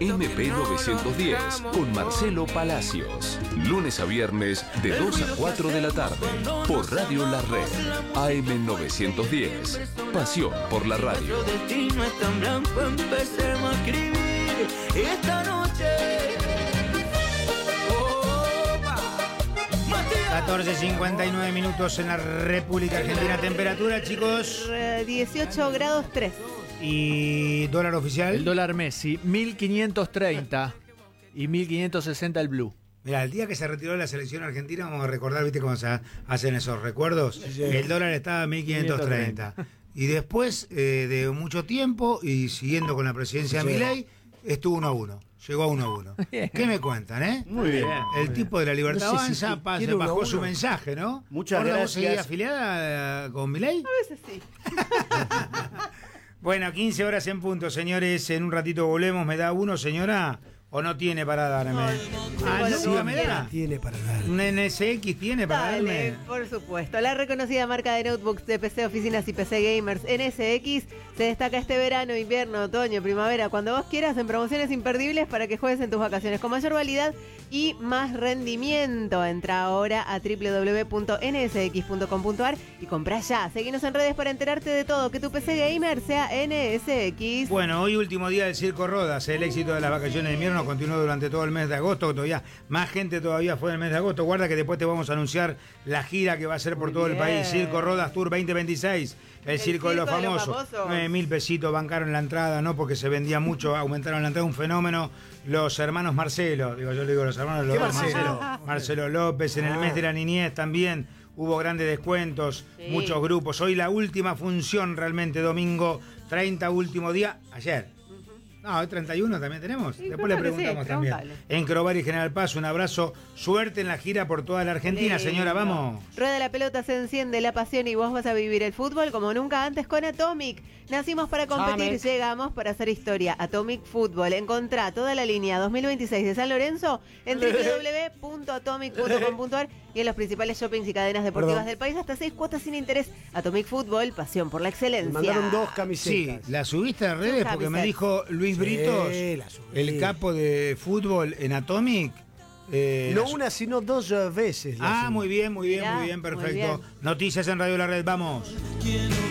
MP910 con Marcelo Palacios. Lunes a viernes de 2 a 4 de la tarde. Por Radio La Red. AM910. Pasión por la radio. Nuestro destino es tan blanco, empecemos a escribir esta noche. 14:59 minutos en la República Argentina. Temperatura, chicos. 18 grados 3. ¿Y dólar oficial? El dólar Messi, 1530 y 1560 el blue. Mira, el día que se retiró de la selección argentina, vamos a recordar, ¿viste cómo se hacen esos recuerdos? Sí. El dólar estaba a 1530. Y después de mucho tiempo, y siguiendo con la presidencia de Milei, estuvo 1-1. Llegó a 1-1. ¿Qué me cuentan, Muy bien. El tipo de la Libertad No sé si Avanza quiere bajó 1-1. su mensaje, ¿no? Muchas ¿Vos gracias. seguís afiliada con Milei? A veces sí. Bueno, 15 horas en punto, señores. En un ratito volvemos. ¿Me da uno, señora? ¿O no tiene para darme? no, me da. Tiene para dar. ¿Un NSX tiene para Dale, darme? por supuesto. La reconocida marca de notebooks de PC, oficinas y PC gamers NSX se destaca este verano, invierno, otoño, primavera, cuando vos quieras, en promociones imperdibles para que juegues en tus vacaciones con mayor validad y más rendimiento. Entra ahora a www.nsx.com.ar y comprá ya. Seguinos en redes para enterarte de todo. Que tu PC gamer sea NSX. Bueno, hoy último día del Circo Rodas. El éxito de las vacaciones de invierno continuó durante todo el mes de agosto. Todavía más gente todavía fue en el mes de agosto. Guarda que después te vamos a anunciar la gira que va a ser por todo el país. Circo Rodas Tour 2026. El Circo de los Famosos. 9.000 pesitos bancaron la entrada, ¿no? Porque se vendía mucho, aumentaron la entrada, un fenómeno. Los hermanos Marcelo, yo le digo los hermanos ¿Qué Marcelo? Marcelo? Marcelo López, en el mes de la niñez también hubo grandes descuentos, Sí. muchos grupos. Hoy la última función realmente, domingo 30, último día, ayer. No, hoy 31 también tenemos. Sí, Después le creo que preguntamos sí, también. preguntale. En Crobar y General Paz, un abrazo. Suerte en la gira por toda la Argentina, Lindo. señora, vamos. Rueda la pelota, se enciende la pasión y vos vas a vivir el fútbol como nunca antes con Atomic. Nacimos para competir, Atomic. llegamos para hacer historia. Atomic Fútbol. Encontrá toda la línea 2026 de San Lorenzo en www.atomic.com.ar y en los principales shoppings y cadenas deportivas Perdón. del país. Hasta 6 cuotas sin interés. Atomic Fútbol, pasión por la Me excelencia. mandaron 2 Sí, camisetas. la subiste a redes porque me dijo Luis Britos, la subí. el capo de fútbol en Atomic. No una, sino 2 veces. la subí. Muy bien, Mirá, muy bien, muy perfecto. bien. Noticias en Radio La Red, vamos. Quiero